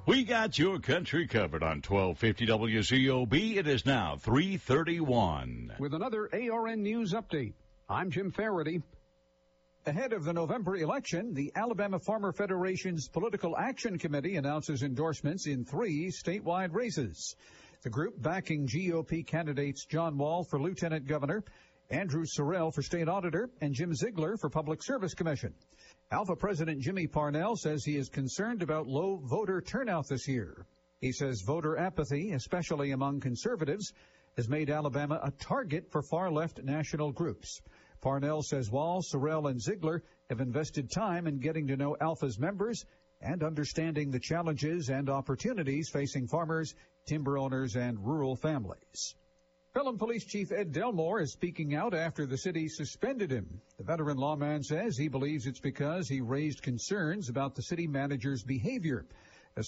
We got your country covered on 1250 WCOB. It is now 3:31. With another ARN News update, I'm Jim Faraday. Ahead of the November election, the Alabama Farmer Federation's Political Action Committee announces endorsements in 3 statewide races. The group backing GOP candidates John Wall for Lieutenant Governor, Andrew Sorrell for State Auditor, and Jim Ziegler for Public Service Commission. Alpha President Jimmy Parnell says he is concerned about low voter turnout this year. He says voter apathy, especially among conservatives, has made Alabama a target for far-left national groups. Parnell says Wall, Sorrell, and Ziegler have invested time in getting to know Alpha's members and understanding the challenges and opportunities facing farmers, timber owners, and rural families. Pelham Police Chief Ed Delmore is speaking out after the city suspended him. The veteran lawman says he believes it's because he raised concerns about the city manager's behavior. A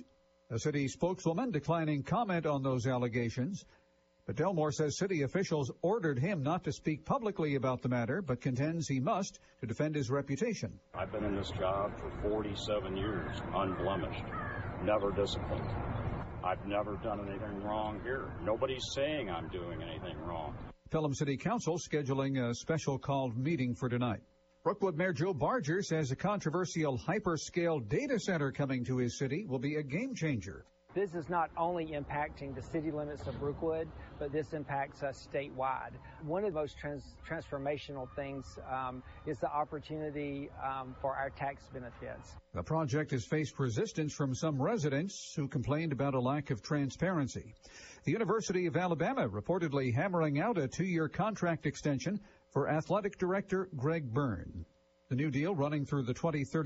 city spokeswoman declining comment on those allegations. But Delmore says city officials ordered him not to speak publicly about the matter, but contends he must to defend his reputation. I've been in this job for 47 years, unblemished, never disciplined. I've never done anything wrong here. Nobody's saying I'm doing anything wrong. Pelham City Council scheduling a special called meeting for tonight. Brookwood Mayor Joe Barger says a controversial hyperscale data center coming to his city will be a game changer. This is not only impacting the city limits of Brookwood, but this impacts us statewide. One of the most transformational things is the opportunity for our tax benefits. The project has faced resistance from some residents who complained about a lack of transparency. The University of Alabama reportedly hammering out a 2-year contract extension for athletic director Greg Byrne. The new deal running through the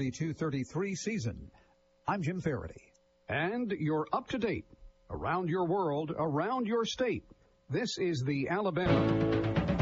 2032-33 season. I'm Jim Faraday. And you're up to date. Around your world, around your state. This is the Alabama